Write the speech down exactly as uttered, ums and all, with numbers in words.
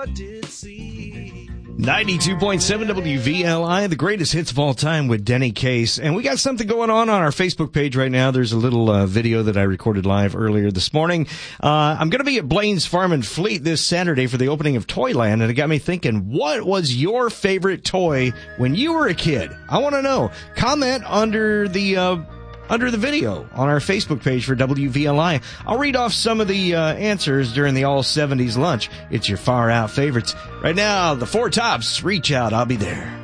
never did see. ninety-two point seven W V L I, the greatest hits of all time with Denny Case. And we got something going on on our Facebook page right now. There's a little uh, video that I recorded live earlier this morning. Uh, I'm going to be at Blaine's Farm and Fleet this Saturday for the opening of Toyland, and it got me thinking, what was your favorite toy when you were a kid? I want to know. Comment under the uh under the video on our Facebook page for W V L I. I'll read off some of the uh, answers during the All seventies lunch. It's your far out favorites. Right now, the Four Tops, Reach Out, I'll Be There.